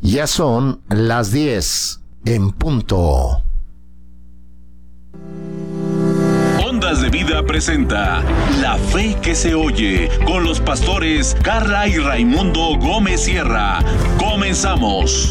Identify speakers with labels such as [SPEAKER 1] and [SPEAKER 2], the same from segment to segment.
[SPEAKER 1] Ya son las 10 en punto.
[SPEAKER 2] Ondas de Vida presenta La Fe que se oye con los pastores Carla y Raimundo Gómez Sierra. Comenzamos.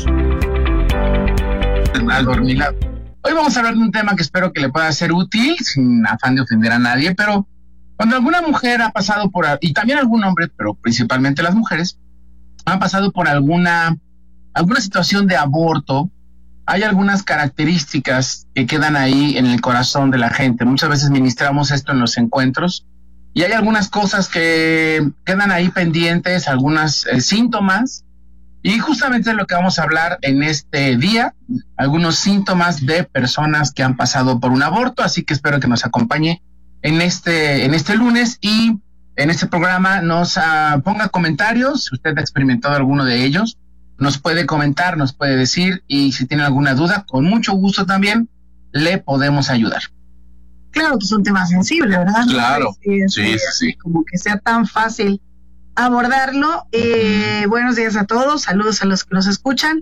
[SPEAKER 3] Hoy vamos a hablar de un tema que espero que le pueda ser útil, sin afán de ofender a nadie, pero cuando alguna mujer ha pasado por, y también algún hombre, pero principalmente las mujeres, han pasado por alguna situación de aborto, hay algunas características que quedan ahí en el corazón de la gente. Muchas veces ministramos esto en los encuentros y hay algunas cosas que quedan ahí pendientes, algunos síntomas, y justamente es lo que vamos a hablar en este día, algunos síntomas de personas que han pasado por un aborto. Así que espero que nos acompañe en este lunes y en este programa nos ponga comentarios. Si usted ha experimentado alguno de ellos, nos puede comentar, nos puede decir, y si tiene alguna duda, con mucho gusto también le podemos ayudar.
[SPEAKER 4] Claro que es un tema sensible, ¿verdad?
[SPEAKER 3] Claro,
[SPEAKER 4] sí. Como que sea tan fácil abordarlo. Buenos días a todos, saludos a los que nos escuchan.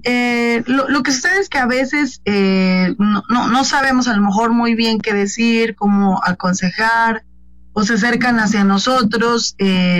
[SPEAKER 4] Lo que sucede es que a veces no sabemos a lo mejor muy bien qué decir, cómo aconsejar, o se acercan hacia nosotros,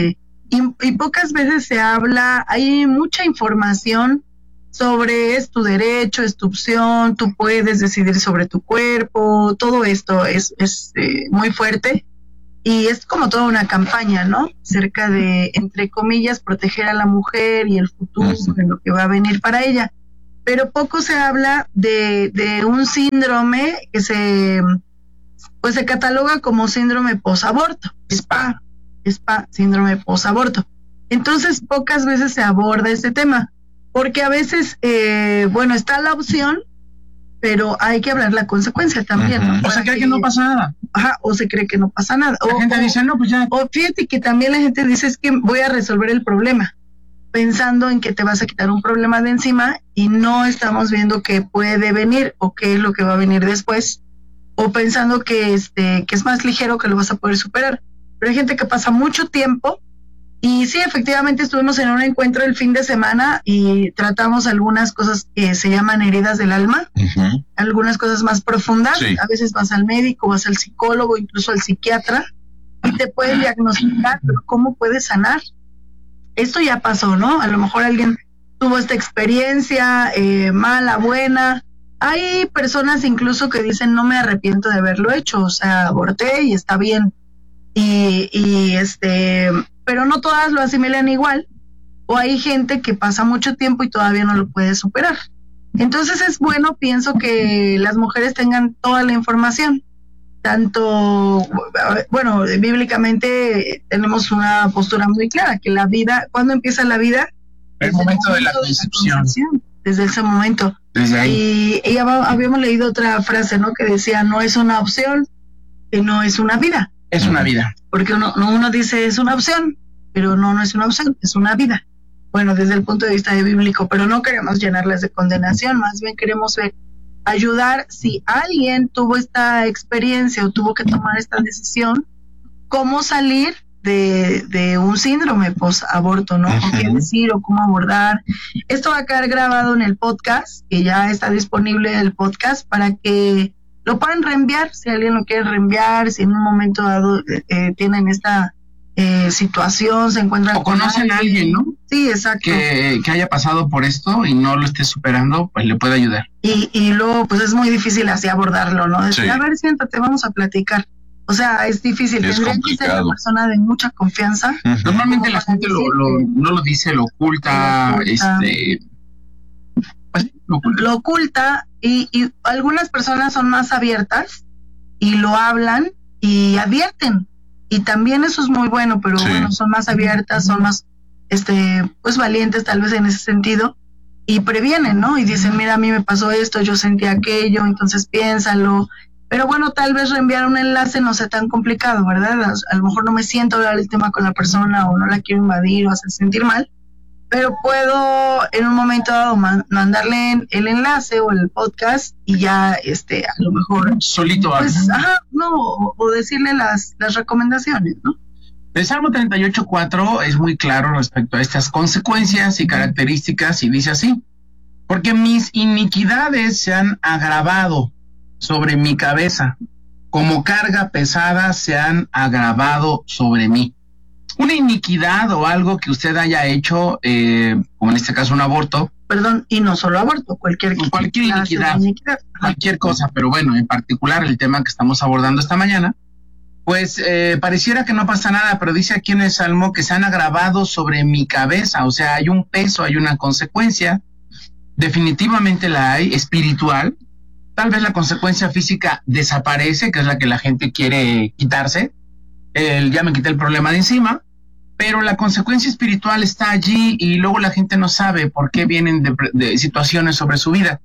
[SPEAKER 4] y pocas veces se habla. Hay mucha información sobre es tu derecho, es tu opción, tú puedes decidir sobre tu cuerpo. Todo esto es muy fuerte y es como toda una campaña, ¿no? Cerca de, entre comillas, proteger a la mujer y el futuro, de lo que va a venir para ella. Pero poco se habla de un síndrome que se cataloga como síndrome posaborto, SPA, síndrome posaborto. Entonces pocas veces se aborda este tema, porque a veces, está la opción, pero hay que hablar la consecuencia también, ¿no?
[SPEAKER 3] O se cree que no pasa nada.
[SPEAKER 4] O se cree que no pasa nada.
[SPEAKER 3] La gente dice, no, pues ya.
[SPEAKER 4] O fíjate que también la gente dice, es que voy a resolver el problema, pensando en que te vas a quitar un problema de encima, y no estamos viendo qué puede venir o qué es lo que va a venir después, o pensando que es más ligero, que lo vas a poder superar. Pero hay gente que pasa mucho tiempo, y sí, efectivamente estuvimos en un encuentro el fin de semana y tratamos algunas cosas que se llaman heridas del alma, algunas cosas más profundas. Sí. A veces vas al médico, vas al psicólogo, incluso al psiquiatra, y te pueden diagnosticar, pero ¿cómo puedes sanar? Esto ya pasó, ¿no? A lo mejor alguien tuvo esta experiencia, mala, buena. Hay personas incluso que dicen, no me arrepiento de haberlo hecho, o sea, aborté y está bien. Pero no todas lo asimilan igual, o hay gente que pasa mucho tiempo y todavía no lo puede superar. Entonces es bueno, pienso, que las mujeres tengan toda la información. Tanto, bíblicamente tenemos una postura muy clara, que la vida, ¿cuándo empieza la vida?
[SPEAKER 3] El momento de la concepción.
[SPEAKER 4] Desde ese momento.
[SPEAKER 3] Desde ahí.
[SPEAKER 4] Y habíamos leído otra frase, ¿no? Que decía, no es una opción, que no es una vida.
[SPEAKER 3] Es una vida.
[SPEAKER 4] Porque uno dice es una opción, pero no es una opción, es una vida. Bueno, desde el punto de vista bíblico, pero no queremos llenarlas de condenación, más bien queremos ayudar. Si alguien tuvo esta experiencia o tuvo que tomar esta decisión, cómo salir de un síndrome post-aborto, ¿no? Con qué decir o cómo abordar. Esto va a quedar grabado en el podcast, que ya está disponible el podcast, para que lo puedan reenviar, si alguien lo quiere reenviar, si en un momento dado tienen esta situación, se encuentran
[SPEAKER 3] o conocen a alguien, ¿no?
[SPEAKER 4] Sí, exacto.
[SPEAKER 3] Que haya pasado por esto y no lo esté superando, pues le puede ayudar.
[SPEAKER 4] Y luego, pues es muy difícil así abordarlo, ¿no? Decir, sí. A ver, siéntate, vamos a platicar. O sea, es difícil. Tendría que ser una persona de mucha confianza.
[SPEAKER 3] Normalmente la gente no lo dice, lo oculta,
[SPEAKER 4] lo oculta, y algunas personas son más abiertas y lo hablan y advierten, y también eso es muy bueno, pero bueno, son más abiertas, son más valientes tal vez en ese sentido, y previenen, ¿no? Y dicen, mira, a mí me pasó esto, yo sentí aquello, entonces piénsalo. Pero bueno, tal vez reenviar un enlace no sea tan complicado, ¿verdad? A lo mejor no me siento a hablar el tema con la persona, o no la quiero invadir o hacer sentir mal, pero puedo en un momento dado mandarle el enlace o el podcast, y ya a lo mejor
[SPEAKER 3] solito,
[SPEAKER 4] pues, o decirle las recomendaciones, ¿no?
[SPEAKER 3] El Salmo 38:4 es muy claro respecto a estas consecuencias y características, y dice así: porque mis iniquidades se han agravado sobre mi cabeza, como carga pesada se han agravado sobre mí. Una iniquidad o algo que usted haya hecho, como en este caso un aborto.
[SPEAKER 4] Perdón, y no solo aborto, cualquier
[SPEAKER 3] iniquidad, cualquier cosa, pero bueno, en particular el tema que estamos abordando esta mañana, pues pareciera que no pasa nada, pero dice aquí en el Salmo que se han agravado sobre mi cabeza, o sea, hay un peso, hay una consecuencia, definitivamente la hay, espiritual. Tal vez la consecuencia física desaparece, que es la que la gente quiere quitarse, ya me quité el problema de encima, pero la consecuencia espiritual está allí y luego la gente no sabe por qué vienen de situaciones sobre su vida.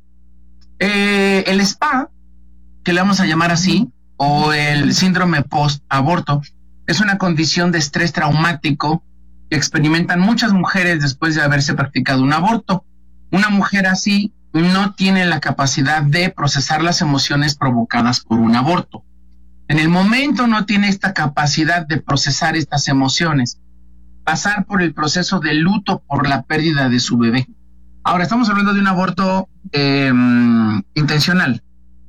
[SPEAKER 3] El SPA, que le vamos a llamar así, o el síndrome post-aborto, es una condición de estrés traumático que experimentan muchas mujeres después de haberse practicado un aborto. Una mujer así no tiene la capacidad de procesar las emociones provocadas por un aborto. En el momento no tiene esta capacidad de procesar estas emociones, pasar por el proceso de luto por la pérdida de su bebé. Ahora, estamos hablando de un aborto intencional.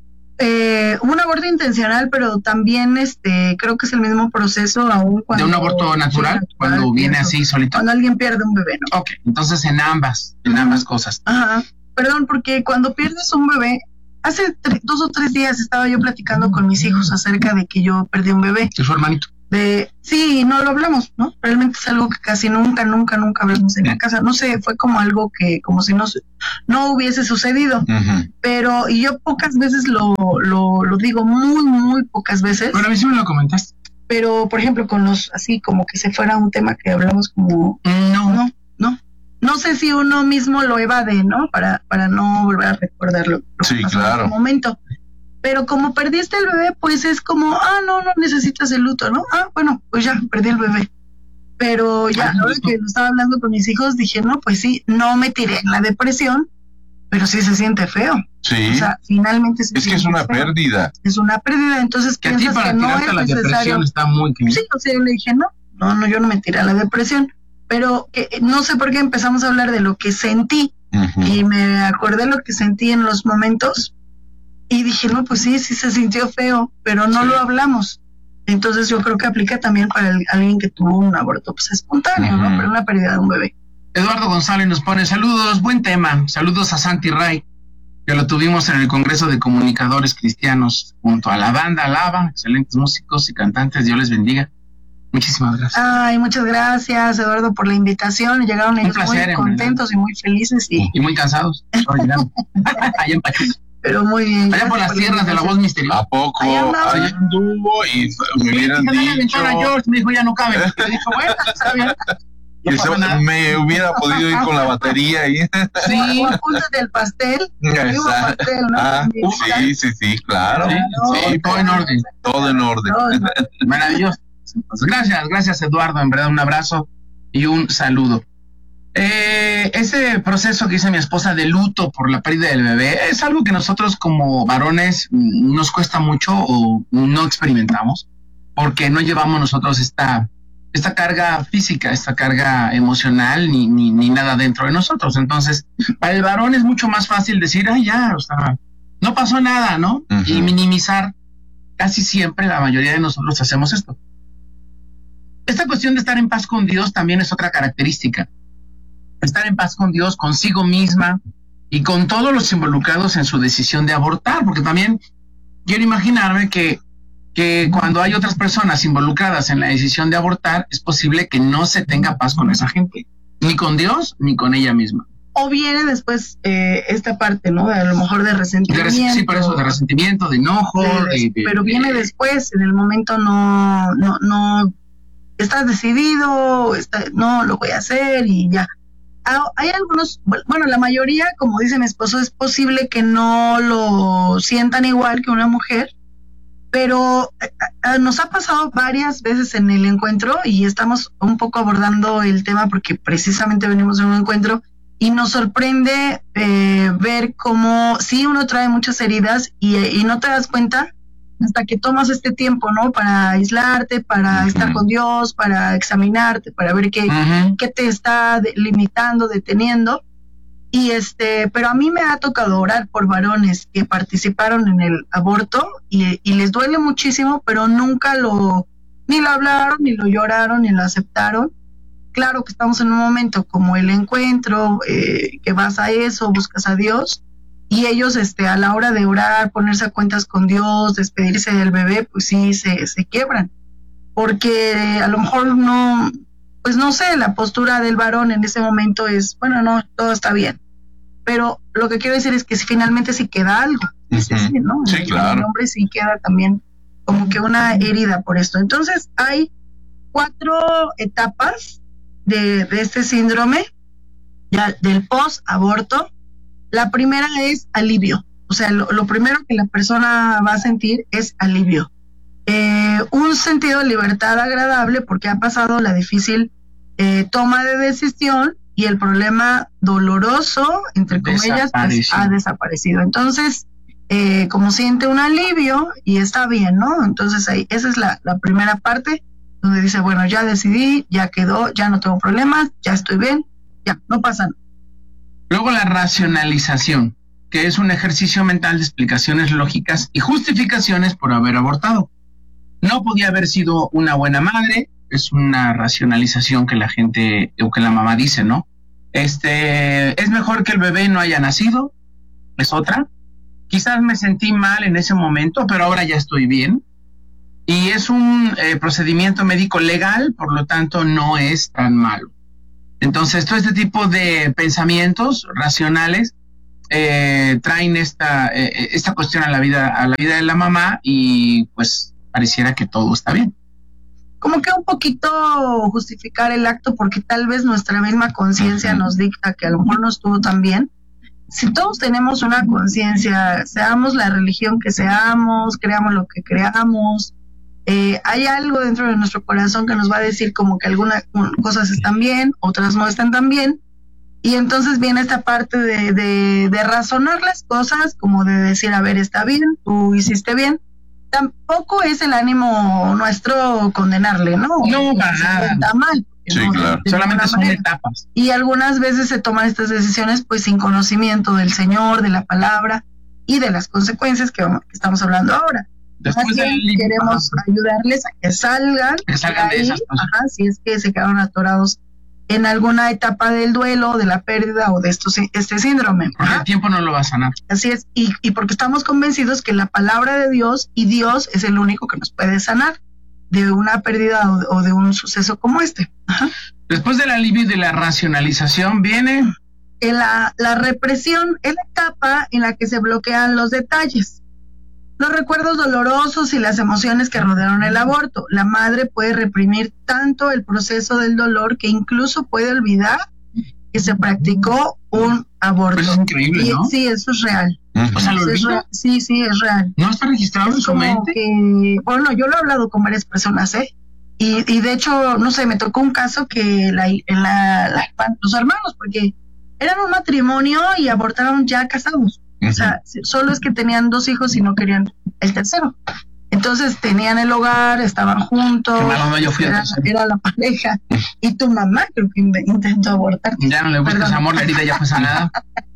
[SPEAKER 4] Un aborto intencional, pero también creo que es el mismo proceso aún cuando...
[SPEAKER 3] ¿De un aborto natural? Sí, cuando viene así solito.
[SPEAKER 4] Cuando alguien pierde un bebé, ¿no?
[SPEAKER 3] Ok, entonces en ambas cosas.
[SPEAKER 4] Ajá, perdón, porque cuando pierdes un bebé, hace 2 o 3 días estaba yo platicando con mis hijos acerca de que yo perdí un bebé.
[SPEAKER 3] ¿Y su hermanito?
[SPEAKER 4] Sí, no lo hablamos, ¿no? Realmente es algo que casi nunca hablamos en la casa. No sé, fue como algo que como si no hubiese sucedido.
[SPEAKER 3] Uh-huh.
[SPEAKER 4] Pero, y yo pocas veces lo digo, muy pocas veces.
[SPEAKER 3] Pero a mí sí me lo comentaste.
[SPEAKER 4] Pero, por ejemplo, con así como que se fuera un tema que hablamos como... No sé si uno mismo lo evade, ¿no? Para no volver a recordarlo.
[SPEAKER 5] Sí, claro.
[SPEAKER 4] En ese momento. Pero como perdiste el bebé, pues es como, no necesitas el luto, ¿no? Bueno, pues ya, perdí el bebé. Pero ya, ahora que lo estaba hablando con mis hijos, dije, no, pues sí, no me tiré en la depresión, pero sí se siente feo.
[SPEAKER 5] Sí.
[SPEAKER 4] O sea, finalmente
[SPEAKER 5] es que es una
[SPEAKER 4] feo.
[SPEAKER 5] pérdida.
[SPEAKER 4] Es una pérdida, entonces
[SPEAKER 3] que a ti para tirarte a la depresión está muy...
[SPEAKER 4] Sí, o sea, yo le dije, no, yo no me tiré a la depresión. Pero no sé por qué empezamos a hablar de lo que sentí.
[SPEAKER 5] Uh-huh.
[SPEAKER 4] Y me acordé de lo que sentí en los momentos. Y dije, no, pues sí se sintió feo, pero no lo hablamos. Entonces yo creo que aplica también para alguien que tuvo un aborto pues espontáneo,
[SPEAKER 5] uh-huh.
[SPEAKER 4] ¿no? Pero una pérdida de un bebé.
[SPEAKER 3] Eduardo González nos pone saludos, buen tema. Saludos a Santi Ray, que lo tuvimos en el Congreso de Comunicadores Cristianos junto a la banda Alaba, excelentes músicos y cantantes, Dios les bendiga. Muchísimas gracias.
[SPEAKER 4] Ay, muchas gracias, Eduardo, por la invitación. Llegaron ellos muy contentos y muy felices.
[SPEAKER 3] Y muy cansados. Allá en Pachuca.
[SPEAKER 4] Pero muy bien.
[SPEAKER 3] Allá por las tierras de la voz misteriosa.
[SPEAKER 5] ¿A poco? Allá anduvo y me hubieran dicho...
[SPEAKER 3] Me dijo, ya no cabe. Me dijo, bueno, está bien.
[SPEAKER 5] No me hubiera podido ir con la batería ahí.
[SPEAKER 4] Sí. O apúntate el pastel.
[SPEAKER 5] Pastel, ¿no? Sí, claro.
[SPEAKER 3] Sí, todo en orden.
[SPEAKER 5] Todo en orden.
[SPEAKER 3] Maravilloso. Pues gracias Eduardo, en verdad un abrazo y un saludo. Ese proceso que dice mi esposa de luto por la pérdida del bebé es algo que nosotros como varones nos cuesta mucho o no experimentamos porque no llevamos nosotros esta carga física, esta carga emocional ni nada dentro de nosotros. Entonces para el varón es mucho más fácil decir, o sea, no pasó nada, ¿no? Uh-huh. Y minimizar. Casi siempre la mayoría de nosotros hacemos esto. Esta cuestión de estar en paz con Dios también es otra característica. Estar en paz con Dios, consigo misma y con todos los involucrados en su decisión de abortar, porque también quiero imaginarme que cuando hay otras personas involucradas en la decisión de abortar, es posible que no se tenga paz con esa gente, ni con Dios, ni con ella misma.
[SPEAKER 4] O viene después esta parte, ¿no? A lo mejor de resentimiento.
[SPEAKER 3] Sí, por eso, de resentimiento, de enojo.
[SPEAKER 4] Pero viene después, en el momento no estás decidido, no lo voy a hacer y ya. Hay algunos, bueno, la mayoría, como dice mi esposo, es posible que no lo sientan igual que una mujer, pero nos ha pasado varias veces en el encuentro y estamos un poco abordando el tema porque precisamente venimos de un encuentro y nos sorprende ver cómo sí uno trae muchas heridas y no te das cuenta hasta que tomas este tiempo, ¿no? Para aislarte, para uh-huh. estar con Dios, para examinarte, para ver qué te está limitando, deteniendo. Y pero a mí me ha tocado orar por varones que participaron en el aborto y les duele muchísimo, pero nunca ni lo hablaron, ni lo lloraron, ni lo aceptaron. Claro que estamos en un momento como el encuentro, que vas a eso, buscas a Dios, y ellos a la hora de orar, ponerse a cuentas con Dios, despedirse del bebé, pues sí se quiebran, porque a lo mejor no, pues no sé, la postura del varón en ese momento es, bueno, no, todo está bien, pero lo que quiero decir es que finalmente sí queda algo, sí, ¿no?
[SPEAKER 5] Sí, claro.
[SPEAKER 4] El hombre sí queda también como que una herida por esto. Entonces hay 4 etapas de este síndrome, ya del post-aborto. La primera es alivio, o sea, lo primero que la persona va a sentir es alivio. Un sentido de libertad agradable porque ha pasado la difícil toma de decisión y el problema doloroso, entre comillas, pues, ha desaparecido. Entonces, como siente un alivio y está bien, ¿no? Entonces ahí, esa es la primera parte donde dice, bueno, ya decidí, ya quedó, ya no tengo problemas, ya estoy bien, ya, no pasa nada.
[SPEAKER 3] Luego la racionalización, que es un ejercicio mental de explicaciones lógicas y justificaciones por haber abortado. No podía haber sido una buena madre, es una racionalización que la gente, o que la mamá dice, ¿no? Es mejor que el bebé no haya nacido, es otra. Quizás me sentí mal en ese momento, pero ahora ya estoy bien. Y es un procedimiento médico legal, por lo tanto no es tan malo. Entonces, todo este tipo de pensamientos racionales traen esta cuestión a la vida de la mamá y pues pareciera que todo está bien.
[SPEAKER 4] Como que un poquito justificar el acto porque tal vez nuestra misma conciencia nos dicta que a lo mejor no estuvo tan bien. Si todos tenemos una conciencia, seamos la religión que seamos, creamos lo que creamos, hay algo dentro de nuestro corazón que nos va a decir como que algunas cosas están bien, otras no están tan bien, y entonces viene esta parte de razonar las cosas, como de decir, a ver, está bien, tú hiciste bien. Tampoco es el ánimo nuestro condenarle, ¿no?
[SPEAKER 3] No, para nada.
[SPEAKER 4] Está mal.
[SPEAKER 5] Sí,
[SPEAKER 4] ¿no?
[SPEAKER 5] claro.
[SPEAKER 3] Solamente son etapas.
[SPEAKER 4] Y algunas veces se toman estas decisiones pues sin conocimiento del Señor, de la palabra y de las consecuencias que estamos hablando ahora.
[SPEAKER 3] Después
[SPEAKER 4] queremos ayudarles a que salgan
[SPEAKER 3] de esas cosas.
[SPEAKER 4] Si es que se quedaron atorados en alguna etapa del duelo, de la pérdida o de este síndrome.
[SPEAKER 3] Porque el tiempo no lo va a sanar.
[SPEAKER 4] Así es, y porque estamos convencidos que la palabra de Dios y Dios es el único que nos puede sanar de una pérdida o de un suceso como este. Ajá.
[SPEAKER 3] Después del alivio y de la racionalización viene
[SPEAKER 4] la represión, es la etapa en la que se bloquean los detalles, los recuerdos dolorosos y las emociones que rodearon el aborto. La madre puede reprimir tanto el proceso del dolor que incluso puede olvidar que se practicó un aborto.
[SPEAKER 3] Pues es increíble, ¿no?
[SPEAKER 4] Sí, eso es real.
[SPEAKER 3] O sea, ¿lo olvida?
[SPEAKER 4] Sí, es real.
[SPEAKER 3] ¿No está registrado en su mente?
[SPEAKER 4] Bueno, yo lo he hablado con varias personas, y de hecho, no sé, me tocó un caso que los hermanos, porque eran un matrimonio y abortaron ya casados. O sea, solo es que tenían 2 hijos y no querían el tercero. Entonces tenían el hogar, estaban juntos, era la pareja. Y tu mamá creo que intentó abortar.
[SPEAKER 3] Ya no le buscas amor, la herida ya fue sanada.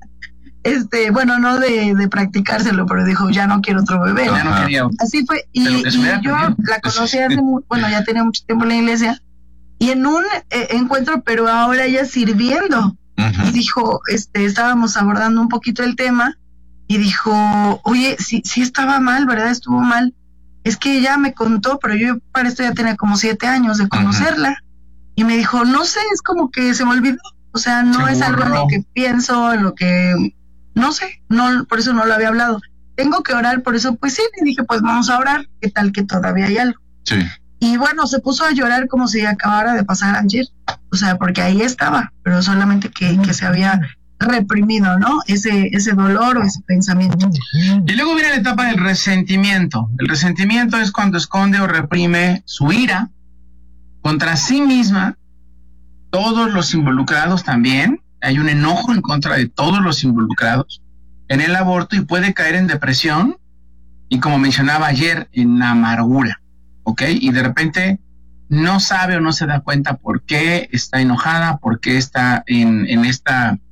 [SPEAKER 4] Bueno, no de practicárselo, pero dijo, ya no quiero otro bebé.
[SPEAKER 3] Ya no quería.
[SPEAKER 4] Así fue. Y yo la conocí ya tenía mucho tiempo en la iglesia. Y en un encuentro, pero ahora ella sirviendo. Y dijo, estábamos abordando un poquito el tema. Y dijo, oye, sí estaba mal, ¿verdad? Estuvo mal. Es que ella me contó, pero yo para esto ya tenía como 7 años de conocerla. Y me dijo, no sé, es como que se me olvidó. O sea, no es algo en lo que pienso, en lo que... No sé, no, por eso no lo había hablado. Tengo que orar, por eso, pues sí, le dije, pues vamos a orar. ¿Qué tal que todavía hay algo?
[SPEAKER 5] Sí.
[SPEAKER 4] Y bueno, se puso a llorar como si acabara de pasar ayer. O sea, porque ahí estaba, pero solamente que se había reprimido, ¿no? Ese dolor o ese pensamiento.
[SPEAKER 3] Y luego viene la etapa del resentimiento. El resentimiento es cuando esconde o reprime su ira contra sí misma, todos los involucrados también. Hay un enojo en contra de todos los involucrados en el aborto y puede caer en depresión y, como mencionaba ayer, en amargura, ¿ok? Y de repente no sabe o no se da cuenta por qué está enojada, por qué está en esta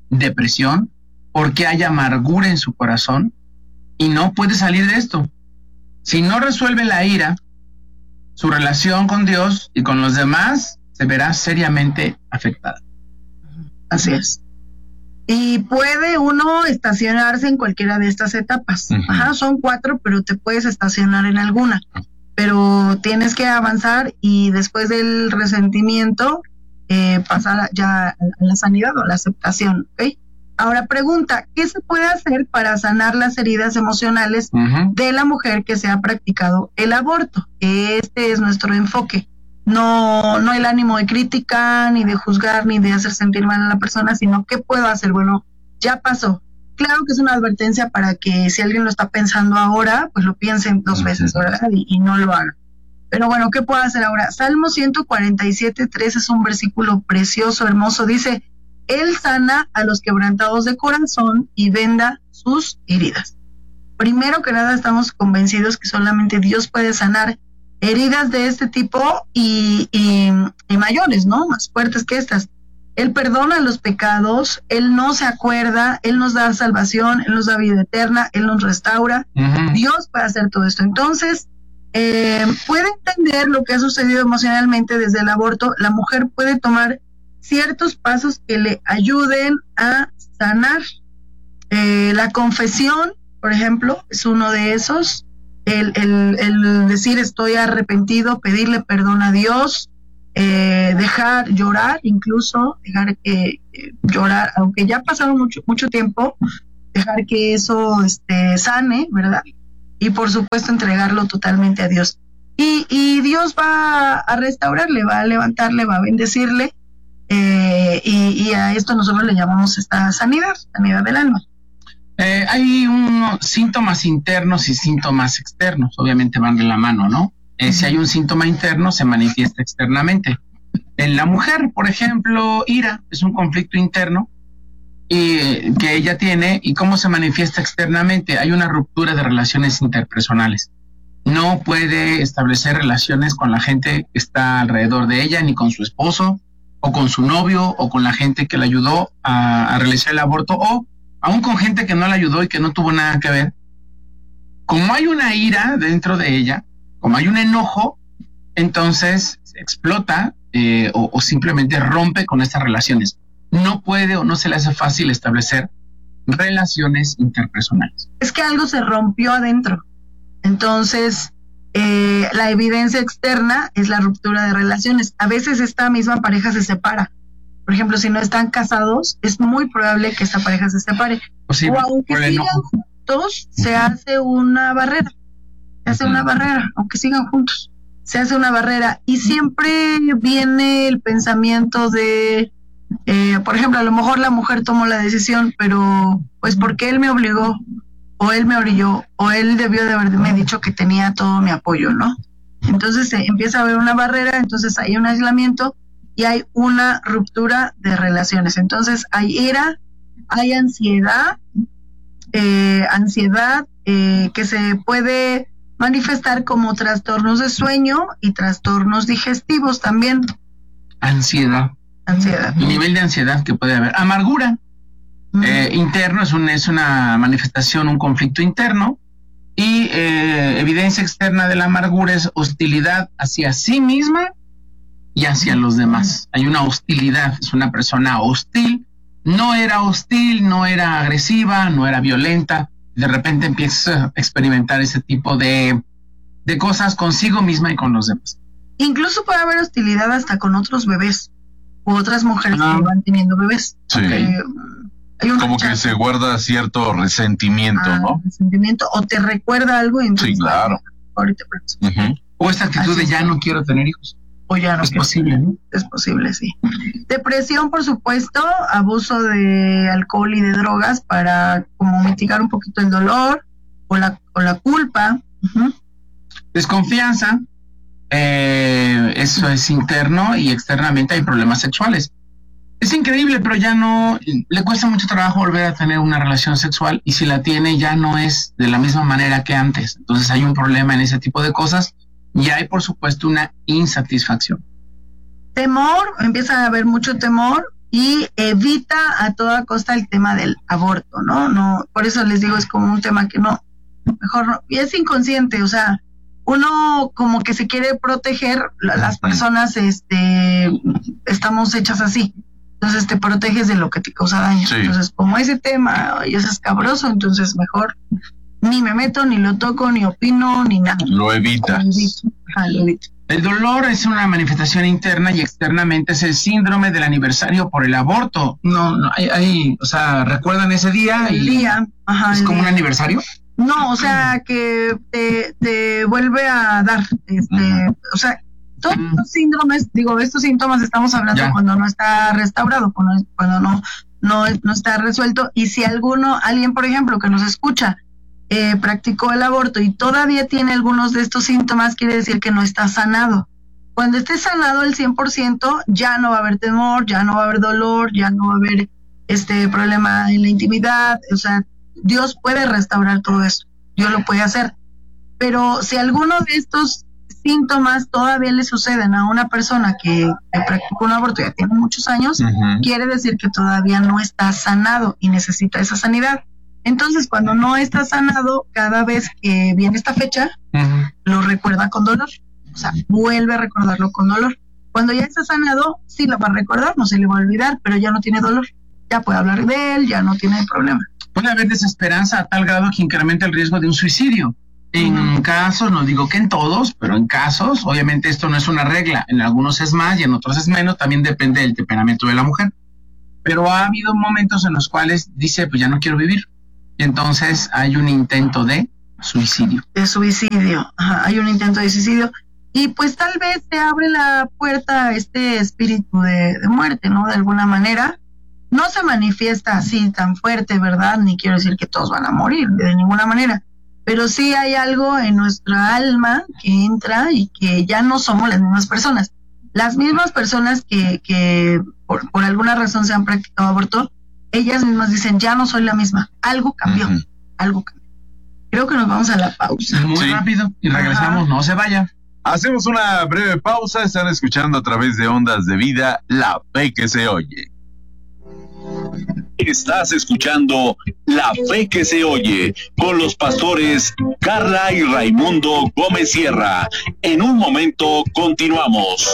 [SPEAKER 3] depresión, porque hay amargura en su corazón y no puede salir de esto. Si no resuelve la ira, su relación con Dios y con los demás se verá seriamente afectada.
[SPEAKER 4] Así es. Y puede uno estacionarse en cualquiera de estas etapas. Son 4, pero te puedes estacionar en alguna. Pero tienes que avanzar y después del resentimiento pasar ya a la sanidad o a la aceptación, ¿ok? Ahora pregunta, ¿qué se puede hacer para sanar las heridas emocionales de la mujer que se ha practicado el aborto? Este es nuestro enfoque. No el ánimo de crítica, ni de juzgar, ni de hacer sentir mal a la persona, sino ¿qué puedo hacer? Bueno, ya pasó. Claro que es una advertencia para que si alguien lo está pensando ahora, pues lo piensen 2 veces, ¿verdad? Y no lo haga. Pero bueno, ¿qué puedo hacer ahora? Salmo 147:3 es un versículo precioso, hermoso. Dice, Él sana a los quebrantados de corazón y venda sus heridas. Primero que nada, estamos convencidos que solamente Dios puede sanar heridas de este tipo y mayores, ¿no? Más fuertes que estas. Él perdona los pecados, Él no se acuerda, Él nos da salvación, Él nos da vida eterna, Él nos restaura. Dios puede hacer todo esto. Entonces, puede entender lo que ha sucedido emocionalmente desde el aborto. La mujer puede tomar ciertos pasos que le ayuden a sanar. La confesión, por ejemplo, es uno de esos. El decir estoy arrepentido, pedirle perdón a Dios, dejar llorar, incluso dejar que llorar, aunque ya ha pasado mucho tiempo, dejar que eso sane, ¿verdad? Y por supuesto entregarlo totalmente a Dios. Y Dios va a restaurarle, va a levantarle, va a bendecirle, y a esto nosotros le llamamos esta sanidad del alma.
[SPEAKER 3] Hay unos síntomas internos y síntomas externos, obviamente van de la mano, ¿no? Si hay un síntoma interno, se manifiesta externamente. En la mujer, por ejemplo, ira es un conflicto interno que ella tiene. ¿Y cómo se manifiesta externamente? Hay una ruptura de relaciones interpersonales. No puede establecer relaciones con la gente que está alrededor de ella, ni con su esposo, o con su novio, o con la gente que le ayudó a realizar el aborto, o aún con gente que no le ayudó y que no tuvo nada que ver. Como hay una ira dentro de ella, como hay un enojo, entonces se explota o simplemente rompe con estas relaciones. No puede o no se le hace fácil establecer relaciones interpersonales.
[SPEAKER 4] Es que algo se rompió adentro. Entonces, la evidencia externa es la ruptura de relaciones. A veces esta misma pareja se separa. Por ejemplo, si no están casados, es muy probable que esta pareja se separe.
[SPEAKER 3] Posible,
[SPEAKER 4] o aunque sigan juntos, se hace una barrera. Se hace una barrera, aunque sigan juntos. Se hace una barrera. Y siempre viene el pensamiento de, por ejemplo, a lo mejor la mujer tomó la decisión, pero pues porque él me obligó, o él me orilló, o él debió de haberme dicho que tenía todo mi apoyo, ¿no? Entonces se empieza a haber una barrera, entonces hay un aislamiento y hay una ruptura de relaciones. Entonces hay ira, hay ansiedad, que se puede manifestar como trastornos de sueño y trastornos digestivos también.
[SPEAKER 3] Ansiedad. El nivel de ansiedad que puede haber. Amargura. Interno es una manifestación, un conflicto interno. Y evidencia externa de la amargura es hostilidad hacia sí misma y hacia los demás. Hay una hostilidad, es una persona hostil. No era hostil, no era agresiva, no era violenta. De repente empieza a experimentar ese tipo de cosas consigo misma y con los demás.
[SPEAKER 4] Incluso puede haber hostilidad hasta con otros bebés u otras mujeres que van teniendo bebés.
[SPEAKER 5] Sí. Hay como que se guarda cierto resentimiento, ¿no?
[SPEAKER 4] Resentimiento, o te recuerda algo y entonces...
[SPEAKER 5] Sí, claro.
[SPEAKER 4] Ahorita
[SPEAKER 3] O esta actitud de ya no quiero tener hijos.
[SPEAKER 4] O ya no
[SPEAKER 3] es posible, ¿no?
[SPEAKER 4] Es posible, sí. Depresión, por supuesto, abuso de alcohol y de drogas para como mitigar un poquito el dolor o la culpa.
[SPEAKER 3] Desconfianza, eso es interno, y externamente hay problemas sexuales. Es increíble, pero ya no le cuesta mucho trabajo volver a tener una relación sexual, y si la tiene ya no es de la misma manera que antes. Entonces hay un problema en ese tipo de cosas. Y hay, por supuesto, una insatisfacción.
[SPEAKER 4] Temor, empieza a haber mucho temor, y evita a toda costa el tema del aborto, ¿no? Por eso les digo, es como un tema que mejor no, y es inconsciente, o sea, uno como que se quiere proteger, las personas estamos hechas así, entonces te proteges de lo que te causa daño. Sí. Entonces, como ese tema es escabroso, entonces mejor ni me meto, ni lo toco, ni opino, ni nada.
[SPEAKER 5] Lo evitas.
[SPEAKER 4] Lo evito.
[SPEAKER 3] El dolor es una manifestación interna y externamente es el síndrome del aniversario por el aborto. No, o sea, ¿recuerdan ese día?
[SPEAKER 4] El día, ajá.
[SPEAKER 3] ¿Es como un aniversario?
[SPEAKER 4] No, o sea, que te vuelve a dar, o sea, todos los síndromes, estos síntomas estamos hablando cuando no está restaurado, cuando no está resuelto, y si alguien, por ejemplo, que nos escucha, practicó el aborto y todavía tiene algunos de estos síntomas, quiere decir que no está sanado. Cuando esté sanado al 100%, ya no va a haber temor, ya no va a haber dolor, ya no va a haber problema en la intimidad, o sea, Dios puede restaurar todo eso, Dios lo puede hacer. Pero si alguno de estos síntomas todavía le suceden a una persona que practicó un aborto ya tiene muchos años, quiere decir que todavía no está sanado y necesita esa sanidad. Entonces, cuando no está sanado, cada vez que viene esta fecha, lo recuerda con dolor. O sea, vuelve a recordarlo con dolor. Cuando ya está sanado, sí lo va a recordar, no se le va a olvidar, pero ya no tiene dolor. Ya puede hablar de él, ya no tiene problema.
[SPEAKER 3] Puede haber desesperanza a tal grado que incrementa el riesgo de un suicidio. En casos, no digo que en todos, pero en casos, obviamente esto no es una regla. En algunos es más y en otros es menos, también depende del temperamento de la mujer. Pero ha habido momentos en los cuales dice, pues ya no quiero vivir. Y entonces hay un intento de suicidio.
[SPEAKER 4] Hay un intento de suicidio. Y pues tal vez se abre la puerta a este espíritu de muerte, ¿no? De alguna manera. No se manifiesta así tan fuerte, ¿verdad? Ni quiero decir que todos van a morir, de ninguna manera. Pero sí hay algo en nuestra alma que entra y que ya no somos las mismas personas. Las mismas personas que por alguna razón se han practicado aborto, ellas mismas dicen, ya no soy la misma. Algo cambió, algo cambió. Creo que nos vamos a la pausa.
[SPEAKER 3] Muy rápido y regresamos, no se vayan.
[SPEAKER 5] Hacemos una breve pausa, están escuchando a través de Ondas de Vida, La Fe que se oye.
[SPEAKER 2] Estás escuchando La Fe que se oye con los pastores Carla y Raimundo Gómez Sierra. En un momento continuamos.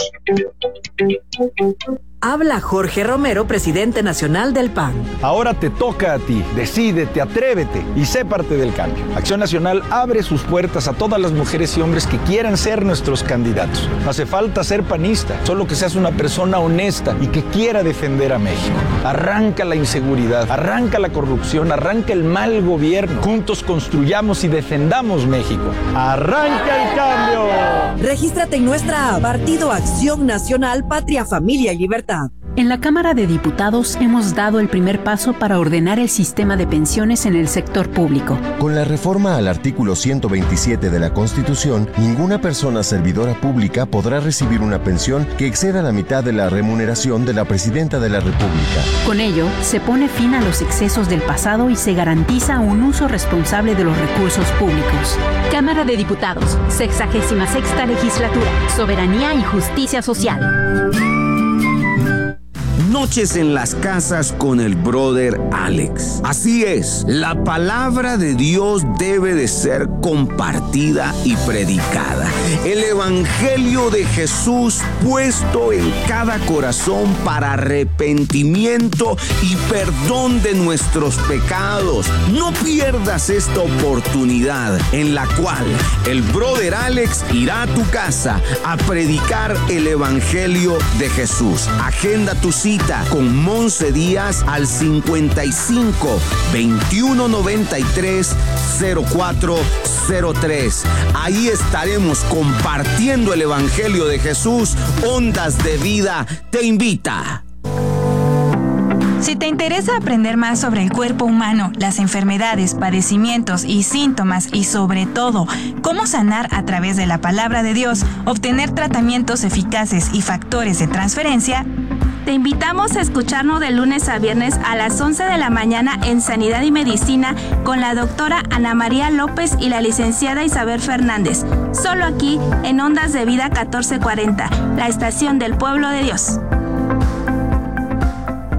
[SPEAKER 6] Habla Jorge Romero, presidente nacional del PAN.
[SPEAKER 7] Ahora te toca a ti. Decídete, atrévete y sé parte del cambio. Acción Nacional abre sus puertas a todas las mujeres y hombres que quieran ser nuestros candidatos. No hace falta ser panista, solo que seas una persona honesta y que quiera defender a México. Arranca la inseguridad, arranca la corrupción, arranca el mal gobierno. Juntos construyamos y defendamos México. ¡Arranca el cambio!
[SPEAKER 6] Regístrate en nuestra app, Partido Acción Nacional, Patria, Familia y Libertad.
[SPEAKER 8] En la Cámara de Diputados hemos dado el primer paso para ordenar el sistema de pensiones en el sector público.
[SPEAKER 9] Con la reforma al artículo 127 de la Constitución, ninguna persona servidora pública podrá recibir una pensión que exceda la mitad de la remuneración de la Presidenta de la República.
[SPEAKER 8] Con ello, se pone fin a los excesos del pasado y se garantiza un uso responsable de los recursos públicos. Cámara de Diputados, 66ª Legislatura, Soberanía y Justicia Social.
[SPEAKER 10] Noches en las casas con el brother Alex. Así es, la palabra de Dios debe de ser compartida y predicada. El evangelio de Jesús puesto en cada corazón para arrepentimiento y perdón de nuestros pecados. No pierdas esta oportunidad en la cual el brother Alex irá a tu casa a predicar el evangelio de Jesús. Agenda tu cita con Monse Díaz al 55 21 93 0403. Ahí estaremos compartiendo el evangelio de Jesús. Ondas de Vida te invita.
[SPEAKER 11] Si te interesa aprender más sobre el cuerpo humano, las enfermedades, padecimientos y síntomas y sobre todo, cómo sanar a través de la palabra de Dios, obtener tratamientos eficaces y factores de transferencia,
[SPEAKER 12] te invitamos a escucharnos de lunes a viernes a las 11 de la mañana en Sanidad y Medicina con la doctora Ana María López y la licenciada Isabel Fernández. Solo aquí en Ondas de Vida 1440, la estación del pueblo de Dios.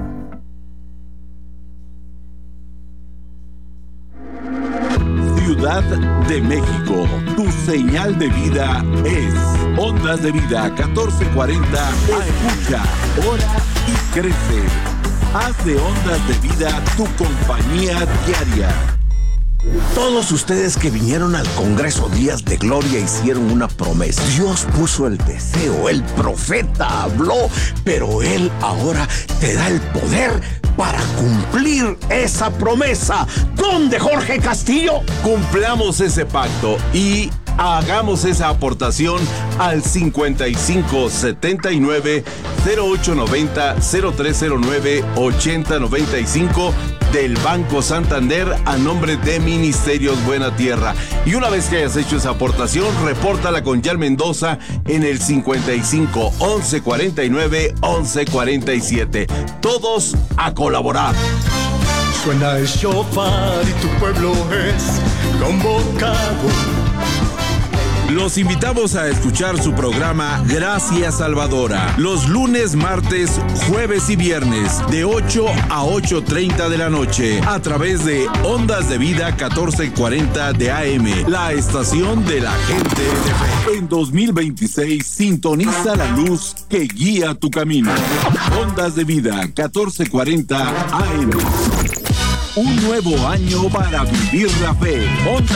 [SPEAKER 2] Ciudad de México. Tu señal de vida es Ondas de Vida 1440. Escucha, ora y crece. Haz de Ondas de Vida tu compañía diaria.
[SPEAKER 13] Todos ustedes que vinieron al Congreso Días de Gloria hicieron una promesa. Dios puso el deseo, el profeta habló, pero Él ahora te da el poder para cumplir esa promesa. ¿Dónde, Jorge Castillo?
[SPEAKER 2] Cumplamos ese pacto y hagamos esa aportación al 5579 0890 0309 8095 del Banco Santander a nombre de Ministerios Buena Tierra. Y una vez que hayas hecho esa aportación, repórtala con Yal Mendoza en el 55 11 49 11 47. Todos a colaborar.
[SPEAKER 14] Suena el shofar y tu pueblo es convocado.
[SPEAKER 2] Los invitamos a escuchar su programa Gracias Salvadora, los lunes, martes, jueves y viernes, de 8 a 8:30 de la noche, a través de Ondas de Vida 1440 de AM, la estación de la gente de fe. En 2026, sintoniza la luz que guía tu camino. Ondas de Vida 1440 AM. Un nuevo año para vivir la fe. Ondas